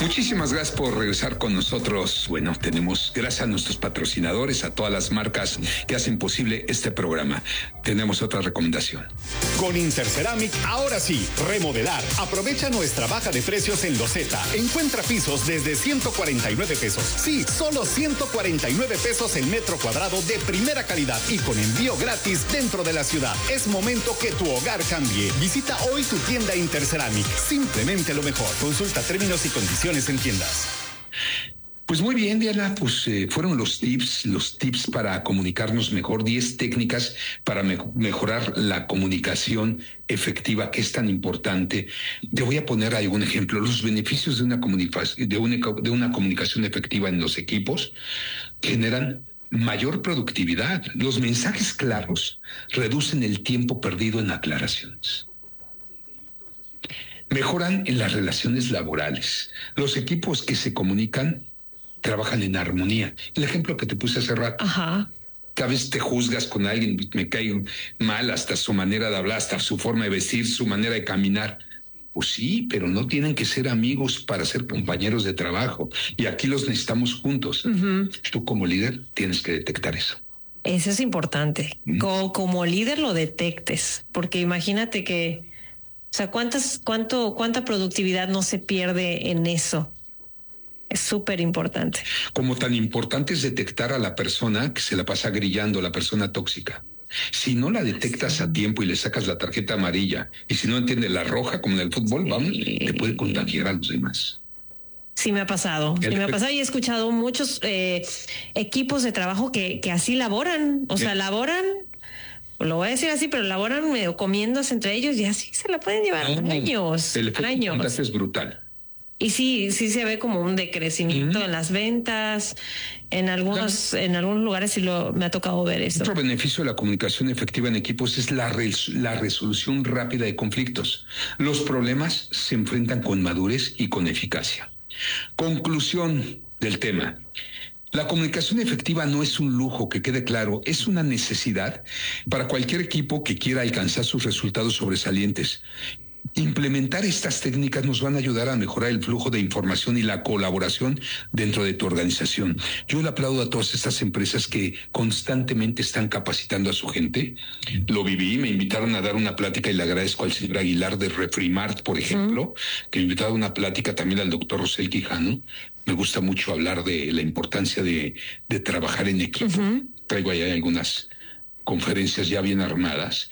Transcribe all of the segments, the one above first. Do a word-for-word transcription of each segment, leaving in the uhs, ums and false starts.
Muchísimas gracias por regresar con nosotros. Bueno, tenemos, gracias a nuestros patrocinadores, a todas las marcas que hacen posible este programa. Tenemos otra recomendación. Con Interceramic, ahora sí, remodelar. Aprovecha nuestra baja de precios en Loseta. Encuentra pisos desde ciento cuarenta y nueve pesos. Sí, solo ciento cuarenta y nueve pesos el metro cuadrado de primera calidad y con envío gratis dentro de la ciudad. Es momento que tu hogar cambie. Visita hoy tu tienda Interceramic. Simplemente lo mejor. Consulta términos y condiciones en tiendas. Pues muy bien, Diana, pues eh, fueron los tips, los tips para comunicarnos mejor, diez técnicas para me- mejorar la comunicación efectiva, que es tan importante. Te voy a poner algún ejemplo. Los beneficios de una, comunica- de una, de una comunicación efectiva en los equipos generan mayor productividad. Los mensajes claros reducen el tiempo perdido en aclaraciones. Mejoran en las relaciones laborales. Los equipos que se comunican trabajan en armonía. El ejemplo que te puse hace rato. Ajá. Que a veces te juzgas con alguien, me cae mal hasta su manera de hablar, hasta su forma de vestir, su manera de caminar. Pues sí, pero no tienen que ser amigos para ser compañeros de trabajo. Y aquí los necesitamos juntos. Uh-huh. Tú como líder tienes que detectar eso. Eso es importante. Mm. Como, como líder lo detectes, porque imagínate que, o sea, cuántas, cuánto, cuánta productividad no se pierde en eso. Es súper importante. Como tan importante es detectar a la persona que se la pasa grillando, la persona tóxica. Si no la detectas sí. a tiempo y le sacas la tarjeta amarilla, y si no entiende la roja como en el fútbol, sí. vamos, te puede contagiar a los demás. Sí me ha pasado, sí me ha pasado y he escuchado muchos eh, equipos de trabajo que, que así laboran, o sí. sea, laboran, lo voy a decir así, pero laboran medio comiéndose entre ellos y así se la pueden llevar no, años, el efecto años. contagio es brutal. Y sí, sí se ve como un decrecimiento mm. en las ventas, en algunos, claro. en algunos lugares sí lo, me ha tocado ver eso. Otro beneficio de la comunicación efectiva en equipos es la, res, la resolución rápida de conflictos. Los problemas se enfrentan con madurez y con eficacia. Conclusión del tema. La comunicación efectiva no es un lujo, que quede claro, es una necesidad para cualquier equipo que quiera alcanzar sus resultados sobresalientes. Implementar estas técnicas nos van a ayudar a mejorar el flujo de información y la colaboración dentro de tu organización. Yo le aplaudo a todas estas empresas que constantemente están capacitando a su gente. Lo viví, me invitaron a dar una plática y le agradezco al señor Aguilar de Refrimart, por ejemplo, uh-huh. que me invitaron a una plática también al doctor Rosel Quijano. Me gusta mucho hablar de la importancia de, de trabajar en equipo. Uh-huh. Traigo allá algunas conferencias ya bien armadas.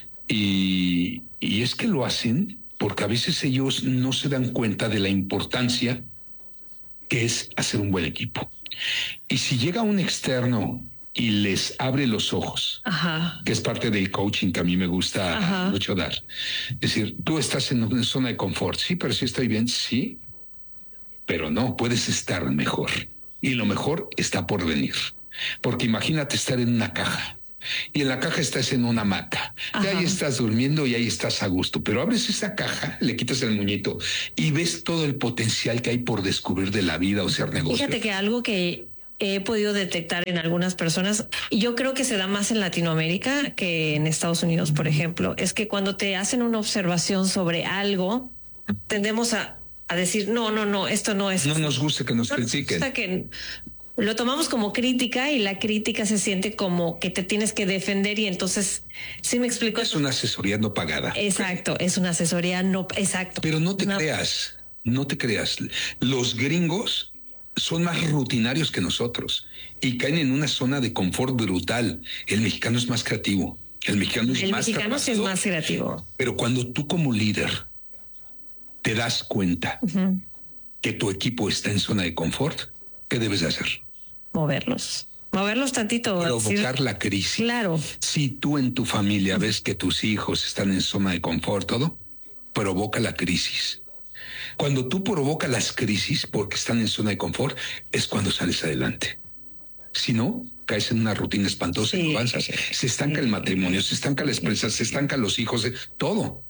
Y, y es que lo hacen porque a veces ellos no se dan cuenta de la importancia que es hacer un buen equipo. Y si llega un externo y les abre los ojos, Ajá. que es parte del coaching que a mí me gusta Ajá. mucho dar. Es decir, tú estás en una zona de confort, sí, pero sí estoy bien, sí, pero no, puedes estar mejor. Y lo mejor está por venir. Porque imagínate estar en una caja. Y en la caja estás en una hamaca. Y ahí estás durmiendo y ahí estás a gusto. Pero abres esa caja, le quitas el muñito y ves todo el potencial que hay por descubrir de la vida o ser negocio. Fíjate que algo que he podido detectar en algunas personas, y yo creo que se da más en Latinoamérica que en Estados Unidos, por ejemplo, es que cuando te hacen una observación sobre algo, tendemos a, a decir, no, no, no, esto no es. No nos gusta que nos no critiquen. Nos gusta que lo tomamos como crítica y la crítica se siente como que te tienes que defender y entonces, ¿sí me explico? Es una asesoría no pagada. Exacto, es una asesoría no, exacto. Pero no te no. creas, no te creas. Los gringos son más rutinarios que nosotros y caen en una zona de confort brutal. El mexicano es más creativo. El mexicano es el más mexicano sí es más creativo. Pero cuando tú como líder te das cuenta uh-huh. que tu equipo está en zona de confort, ¿qué debes de hacer? Moverlos. Moverlos tantito. Provocar decir, la crisis. Claro. Si tú en tu familia ves que tus hijos están en zona de confort, todo, provoca la crisis. Cuando tú provocas las crisis porque están en zona de confort, es cuando sales adelante. Si no, caes en una rutina espantosa sí, y avanzas. Se estanca sí, el matrimonio, se estanca la empresa, se estancan los hijos, todo.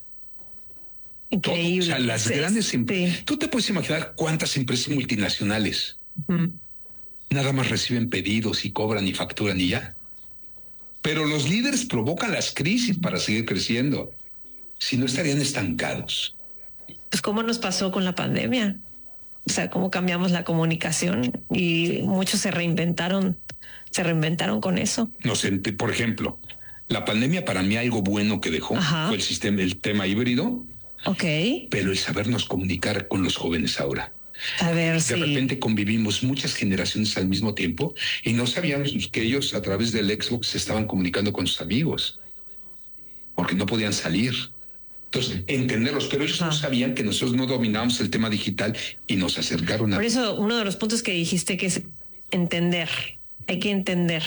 Increíble. Todo. O sea, las sí, grandes empresas. Sí. Tú te puedes imaginar cuántas empresas multinacionales uh-huh. nada más reciben pedidos y cobran y facturan y ya. Pero los líderes provocan las crisis para seguir creciendo. Si no, estarían estancados. Pues cómo nos pasó con la pandemia. O sea, cómo cambiamos la comunicación y muchos se reinventaron, se reinventaron con eso. No sé, por ejemplo, la pandemia para mí algo bueno que dejó Ajá. fue el sistema, el tema híbrido. Ok. Pero el sabernos comunicar con los jóvenes ahora. A ver, de sí. repente convivimos muchas generaciones al mismo tiempo y no sabíamos que ellos a través del Xbox se estaban comunicando con sus amigos porque no podían salir. Entonces, entenderlos, pero ellos ah. no sabían que nosotros no dominábamos el tema digital y nos acercaron a... Por eso, uno de los puntos que dijiste que es entender, hay que entender.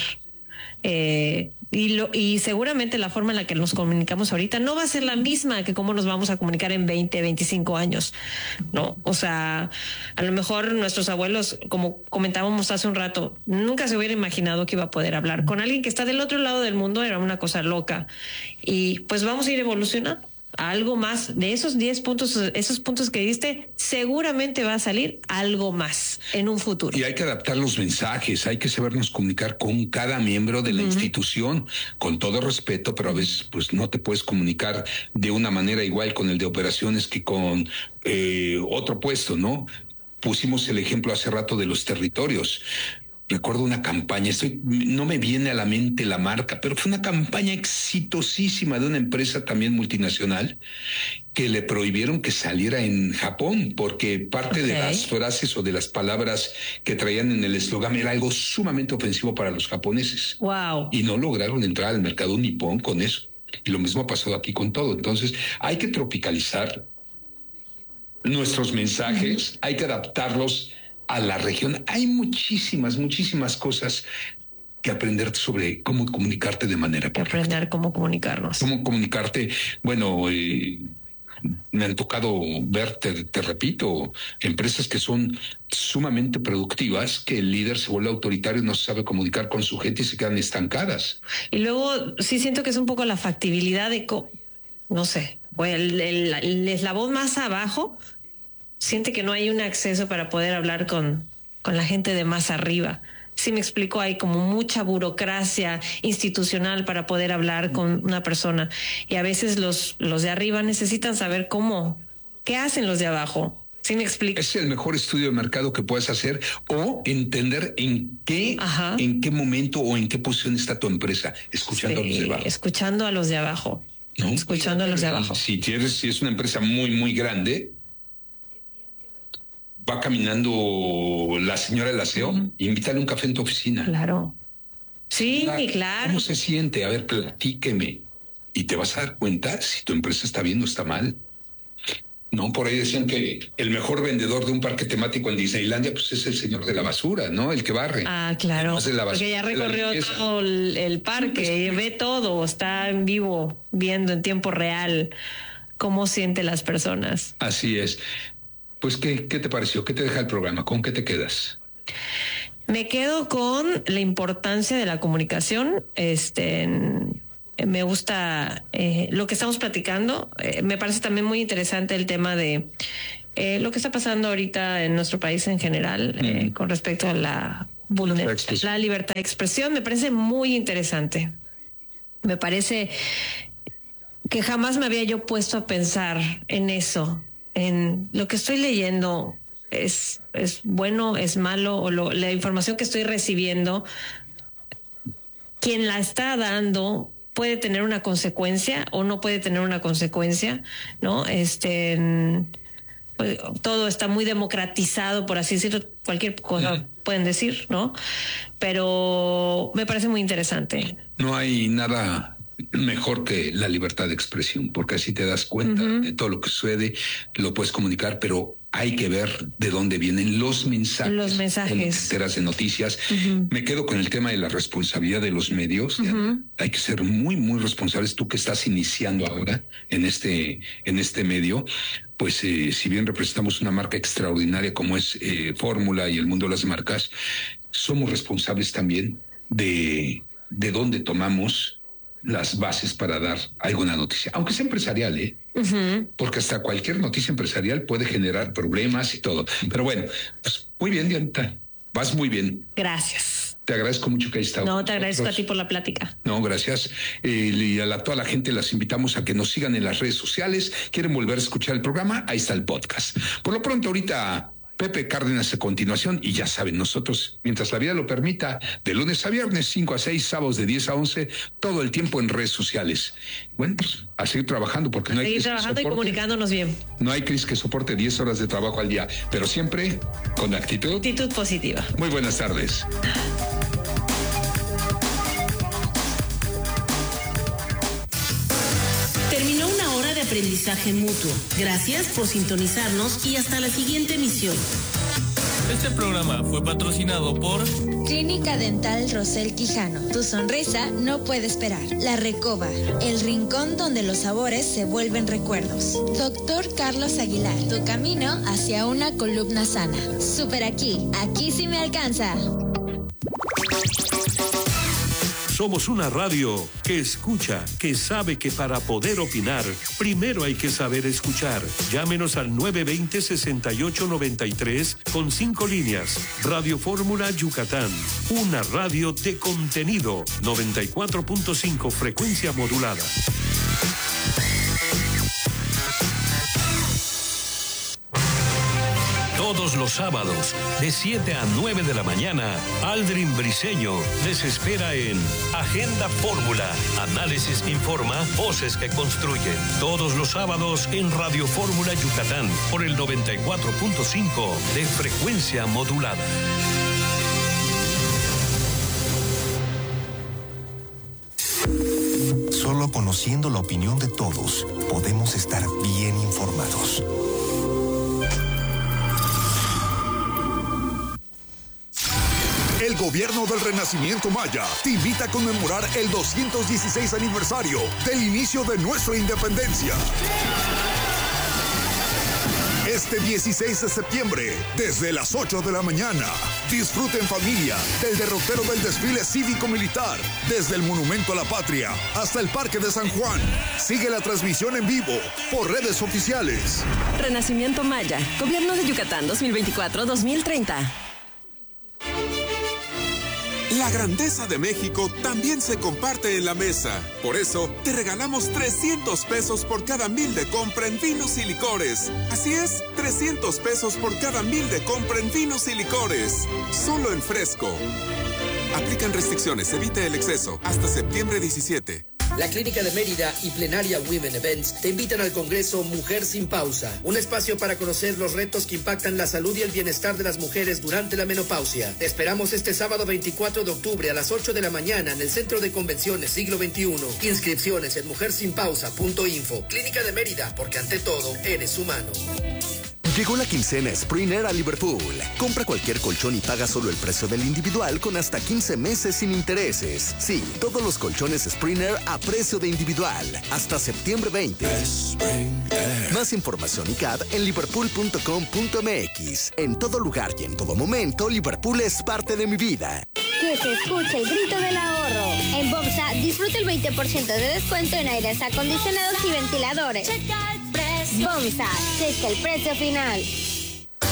Eh, y, lo, y seguramente la forma en la que nos comunicamos ahorita no va a ser la misma que cómo nos vamos a comunicar en veinte, veinticinco años, ¿no? O sea, a lo mejor nuestros abuelos, como comentábamos hace un rato, nunca se hubiera imaginado que iba a poder hablar con alguien que está del otro lado del mundo, era una cosa loca. Y pues vamos a ir evolucionando. Algo más de esos diez puntos, esos puntos que diste, seguramente va a salir algo más en un futuro. Y hay que adaptar los mensajes, hay que sabernos comunicar con cada miembro de la uh-huh. institución, con todo respeto, pero a veces pues no te puedes comunicar de una manera igual con el de operaciones que con eh, otro puesto, ¿no? Pusimos el ejemplo hace rato de los territorios. Recuerdo una campaña, estoy, no me viene a la mente la marca, pero fue una campaña exitosísima de una empresa también multinacional que le prohibieron que saliera en Japón porque parte okay. de las frases o de las palabras que traían en el eslogan era algo sumamente ofensivo para los japoneses. Wow. Y no lograron entrar al mercado nipón con eso. Y lo mismo ha pasado aquí con todo. Entonces hay que tropicalizar nuestros mensajes, uh-huh. hay que adaptarlos a la región. Hay muchísimas, muchísimas cosas que aprender sobre cómo comunicarte de manera correcta. Aprender cómo comunicarnos. Cómo comunicarte. Bueno, eh, me han tocado ver, te, te repito, empresas que son sumamente productivas, que el líder se vuelve autoritario y no se sabe comunicar con su gente y se quedan estancadas. Y luego sí siento que es un poco la factibilidad de, co- no sé, el, el, el eslabón más abajo siente que no hay un acceso para poder hablar con, con la gente de más arriba. Sí me explico, hay como mucha burocracia institucional para poder hablar con una persona. Y a veces los, los de arriba necesitan saber cómo, qué hacen los de abajo. ¿Sí me explico? Es el mejor estudio de mercado que puedes hacer o entender en qué, Ajá. en qué momento o en qué posición está tu empresa, escuchando sí, a los de abajo. Escuchando a los de abajo. ¿No? Escuchando a los de abajo. Si tienes, si es una empresa muy, muy grande, va caminando la señora del aseo, uh-huh. invítale un café en tu oficina. Claro. Sí, la, claro. ¿Cómo se siente? A ver, platíqueme. Y te vas a dar cuenta si tu empresa está bien o está mal. No, por ahí decían que el mejor vendedor de un parque temático en Disneylandia pues es el señor de la basura, ¿no? El que barre. Ah, claro. De la basura, porque ya recorrió todo el, el parque, y ve todo, está en vivo, viendo en tiempo real cómo sienten las personas. Así es. Pues, ¿qué, qué te pareció? ¿Qué te deja el programa? ¿Con qué te quedas? Me quedo con la importancia de la comunicación. Este, en, me gusta eh, lo que estamos platicando. Eh, me parece también muy interesante el tema de eh, lo que está pasando ahorita en nuestro país en general mm. eh, con respecto a la, vulner- la libertad de expresión. Me parece muy interesante. Me parece que jamás me había yo puesto a pensar en eso. En lo que estoy leyendo es, es bueno, es malo, o lo, la información que estoy recibiendo, quien la está dando puede tener una consecuencia o no puede tener una consecuencia, ¿no? Este, pues, todo está muy democratizado, por así decirlo, cualquier cosa pueden decir, ¿no? Pero me parece muy interesante. No hay nada mejor que la libertad de expresión, porque así te das cuenta uh-huh. de todo lo que sucede, lo puedes comunicar, pero hay que ver de dónde vienen los mensajes. Los mensajes. Te enteras de noticias. Uh-huh. Me quedo con el tema de la responsabilidad de los medios. Uh-huh. Hay que ser muy, muy responsables. Tú que estás iniciando ahora en este, en este medio, pues eh, si bien representamos una marca extraordinaria como es eh, Fórmula y el mundo de las marcas, somos responsables también de, de dónde tomamos las bases para dar alguna noticia, aunque sea empresarial, ¿eh? Uh-huh. Porque hasta cualquier noticia empresarial puede generar problemas y todo. Pero bueno, pues muy bien, Dianita. Vas muy bien. Gracias. Te agradezco mucho que hayas estado. No, te agradezco a ti por la plática. No, gracias. Eh, y a la, toda la gente las invitamos a que nos sigan en las redes sociales. ¿Quieren volver a escuchar el programa? Ahí está el podcast. Por lo pronto, ahorita Pepe Cárdenas a continuación, y ya saben, nosotros, mientras la vida lo permita, de lunes a viernes, cinco a seis, sábados de diez a once, todo el tiempo en redes sociales. Bueno, pues a seguir trabajando, porque no hay seguir crisis trabajando que soporte, y comunicándonos bien. No hay crisis que soporte diez horas de trabajo al día, pero siempre con actitud. Actitud positiva. Muy buenas tardes. Terminó una hora de aprendizaje mutuo. Gracias por sintonizarnos y hasta la siguiente emisión. Este programa fue patrocinado por Clínica Dental Rosel Quijano. Tu sonrisa no puede esperar. La Recoba, el rincón donde los sabores se vuelven recuerdos. Doctor Carlos Aguilar, tu camino hacia una columna sana. Super aquí, aquí sí me alcanza. Somos una radio que escucha, que sabe que para poder opinar, primero hay que saber escuchar. Llámenos al nueve dos cero, seis ocho nueve tres con cinco líneas. Radio Fórmula Yucatán, una radio de contenido. noventa y cuatro punto cinco frecuencia modulada. Todos los sábados, de siete a nueve de la mañana, Aldrin Briseño les espera en Agenda Fórmula. Análisis que informa, voces que construyen. Todos los sábados en Radio Fórmula Yucatán, por el noventa y cuatro punto cinco de frecuencia modulada. Solo conociendo la opinión de todos, podemos estar bien informados. El gobierno del Renacimiento Maya te invita a conmemorar el doscientos dieciséis aniversario del inicio de nuestra independencia. Este dieciséis de septiembre, desde las ocho de la mañana, disfruta en familia del derrotero del desfile cívico-militar, desde el Monumento a la Patria hasta el Parque de San Juan. Sigue la transmisión en vivo por redes oficiales. Renacimiento Maya, Gobierno de Yucatán dos mil veinticuatro a dos mil treinta. La grandeza de México también se comparte en la mesa. Por eso, te regalamos trescientos pesos por cada mil de compra en vinos y licores. Así es, trescientos pesos por cada mil de compra en vinos y licores. Solo en Fresco. Aplican restricciones, evita el exceso. Hasta septiembre diecisiete. La Clínica de Mérida y Plenaria Women Events te invitan al Congreso Mujer Sin Pausa, un espacio para conocer los retos que impactan la salud y el bienestar de las mujeres durante la menopausia. Te esperamos este sábado veinticuatro de octubre a las ocho de la mañana en el Centro de Convenciones Siglo veintiuno. Inscripciones en mujer sin pausa punto info. Clínica de Mérida, porque ante todo eres humano. Llegó la quincena Springer a Liverpool. Compra cualquier colchón y paga solo el precio del individual con hasta quince meses sin intereses. Sí, todos los colchones Springer a precio de individual. Hasta septiembre veinte. Más información y C A D en liverpool punto com punto m x. En todo lugar y en todo momento, Liverpool es parte de mi vida. Que se escuche el grito del ahorro. En Bomsa, disfruta el veinte por ciento de descuento en aires acondicionados y ventiladores. Bomsa, checa el precio final.